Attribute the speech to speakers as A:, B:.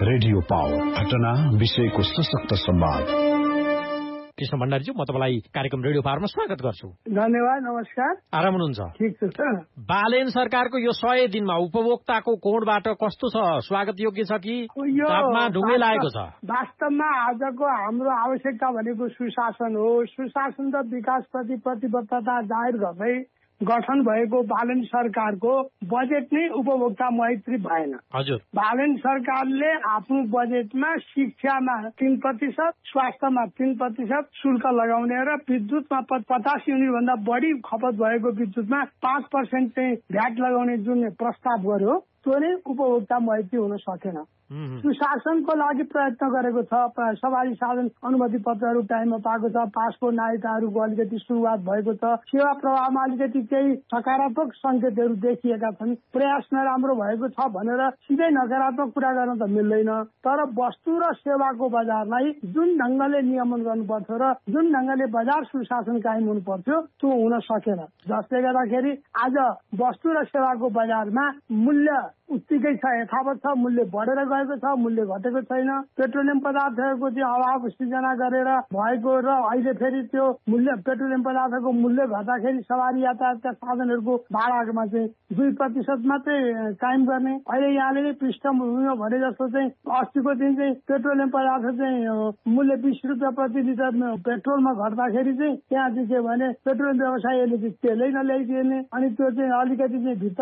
A: Radio power, घटना विषयको सशक्त संवाद।
B: कृष्ण भण्डारीज्यू, म तपाईँलाई कार्यक्रम रेडियो पावरमा स्वागत गर्छु।
C: धन्यवाद, नमस्कार।
B: आराम हुनुहुन्छ?
C: ठिक छ सर।
B: बालेन सरकारको यो 100 दिनमा उपभोक्ताको कोणबाट कस्तो छ? स्वागत योग्य छ कि तापमा ढुङ्गे लागेको छ?
C: वास्तवमा आजको हाम्रो आवश्यकता भनेको सुशासन हो। सुशासन र विकासप्रति प्रतिबद्धता जाहेर गर्दै गठन भएको बालेन सरकारको बजेट नै उपभोक्ता मैत्री भएन।
B: हजुर,
C: बालेन सरकारले आफ्नो बजेटमा शिक्षामा 3%, स्वास्थ्यमा 3% शुल्क लगाउने र विद्युतमा 50 युनिट भन्दा बढी खपत भएको विद्युतमा 5% चाहिँ भ्याट लगाउने जुन प्रस्ताव गर्यो त्यो नै उपभोक्ता मैत्री हुन सकेन। सुशासनको लागि प्रयत्न गरेको छ। सवारी साधन अनुमति पत्रहरू टाइममा पाएको छ। पासपोर्ट नागरिकताहरूको अलिकति सुरुवात भएको छ। सेवा प्रवाहमा अलिकति केही सकारात्मक संकेतहरू देखिएका छन्। प्रयास नराम्रो भएको छ भनेर सिधै नकारात्मक कुरा गर्न त मिल्दैन। तर वस्तु र सेवाको बजारलाई जुन ढंगले नियमन गर्नुपर्छ र जुन ढंगले बजार सुशासन कायम हुनु पर्थ्यो त्यो हुन सकेन। जसले गर्दाखेरि आज वस्तु र सेवाको बजारमा मूल्य उत्तिकै छ, यथावत छ। मूल्य बढेर गएको छ, मूल्य घटेको छैन। पेट्रोलियम पदार्थहरूको चाहिँ अभाव सृजना गरेर भएको र अहिले फेरि त्यो मूल्य पेट्रोलियम पदार्थको मूल्य घट्दाखेरि सवारी यातायातका साधनहरूको भाडामा चाहिँ 2% मात्रै कायम गर्ने। अहिले यहाँले नै पृष्ठभूमिमा भने जस्तो चाहिँ अस्तिको दिन चाहिँ पेट्रोलियम पदार्थ चाहिँ मूल्य 20 रुपियाँ प्रति लिटर पेट्रोलमा घट्दाखेरि चाहिँ त्यहाँ चाहिँ के भने पेट्रोलियम व्यवसायीहरूले चाहिँ तेलै नल्याइदिने अनि त्यो चाहिँ अलिकति चाहिँ